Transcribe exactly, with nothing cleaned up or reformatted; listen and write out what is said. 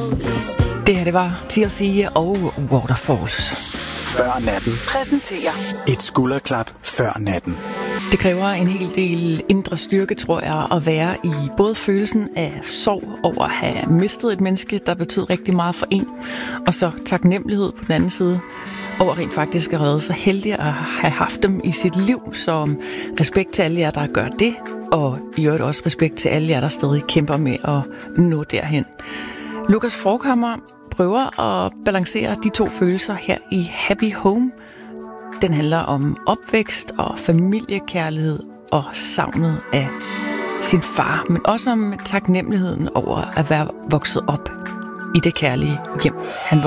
Det her, det var T L C og Waterfalls. Før natten. Præsenterer Et skulderklap før natten. Det kræver en hel del indre styrke, tror jeg, at være i både følelsen af sorg over at have mistet et menneske, der betød rigtig meget for en, og så taknemmelighed på den anden side over rent faktisk at redde sig heldig at have haft dem i sit liv. Så respekt til alle jer, der gør det, og i øvrigt også respekt til alle jer, der stadig kæmper med at nå derhen. Lukas Forchhammer prøver at balancere de to følelser her i Happy Home. Den handler om opvækst og familiekærlighed og savnet af sin far, men også om taknemmeligheden over at være vokset op i det kærlige hjem, han